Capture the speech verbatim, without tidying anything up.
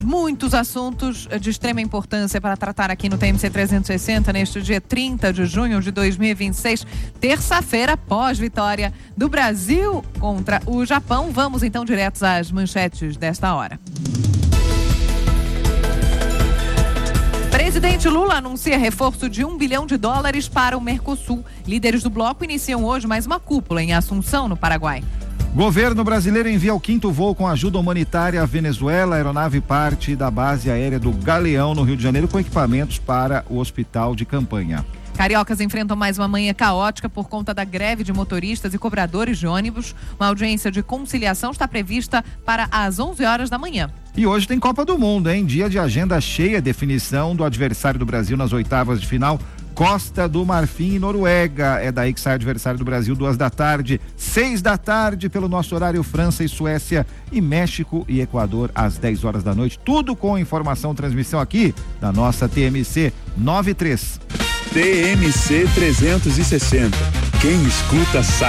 Muitos assuntos de extrema importância para tratar aqui no T M C trezentos e sessenta neste dia trinta de junho de dois mil e vinte e seis, terça-feira, pós-vitória do Brasil contra o Japão. Vamos então diretos às manchetes desta hora. Presidente Lula anuncia reforço de um bilhão de dólares para o Mercosul. Líderes do bloco iniciam hoje mais uma cúpula em Assunção, no Paraguai. Governo brasileiro envia o quinto voo com ajuda humanitária à Venezuela. A aeronave parte da base aérea do Galeão, no Rio de Janeiro, com equipamentos para o hospital de campanha. Cariocas enfrentam mais uma manhã caótica por conta da greve de motoristas e cobradores de ônibus. Uma audiência de conciliação está prevista para as onze horas da manhã. E hoje tem Copa do Mundo, hein? Dia de agenda cheia, definição do adversário do Brasil nas oitavas de final. Costa do Marfim e Noruega. É daí que sai o adversário do Brasil, duas da tarde, seis da tarde, pelo nosso horário, França e Suécia, e México e Equador às dez horas da noite. Tudo com informação, transmissão aqui da nossa T M C noventa e três. T M C trezentos e sessenta. Quem escuta sabe.